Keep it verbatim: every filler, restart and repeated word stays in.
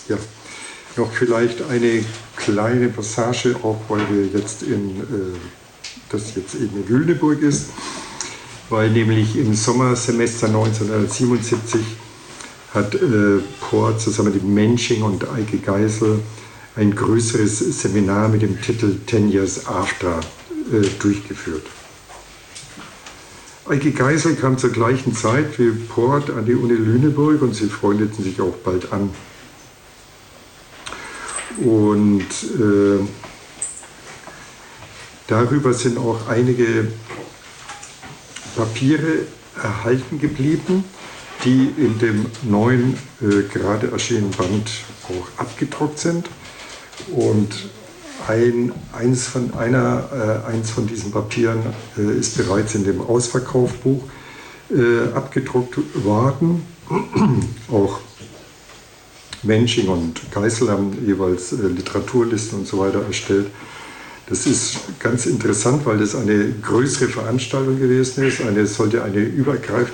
Ja, noch vielleicht eine kleine Passage, auch weil wir jetzt in, äh, das jetzt eben in Lüneburg ist, weil nämlich im Sommersemester neunzehnhundertsiebenundsiebzig hat äh, Pohr zusammen mit Mensching und Eike Geisel ein größeres Seminar mit dem Titel Ten Years After äh, durchgeführt. Eike Geisel kam zur gleichen Zeit wie Pohr an die Uni Lüneburg und sie freundeten sich auch bald an. Und äh, darüber sind auch einige Papiere erhalten geblieben, die in dem neuen, äh, gerade erschienenen Band auch abgedruckt sind. Und ein, eins, von einer, äh, eins von diesen Papieren äh, ist bereits in dem Ausverkaufbuch äh, abgedruckt worden. Auch Mensching und Geisel haben jeweils äh, Literaturlisten und so weiter erstellt. Das ist ganz interessant, weil das eine größere Veranstaltung gewesen ist. Eine, es sollte eine übergreifende